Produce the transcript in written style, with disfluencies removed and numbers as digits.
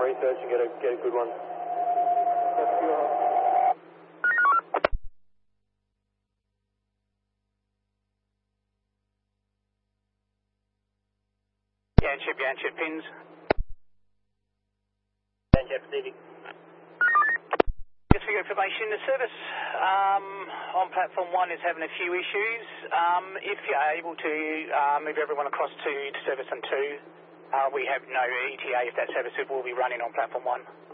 research and get a good one. Yanchip pins. Yanchip receiving. Just for your information, the service on platform 1 is having a few issues. If you're able to move everyone across to service on 2, we have no ETA if that service will be running on platform 1.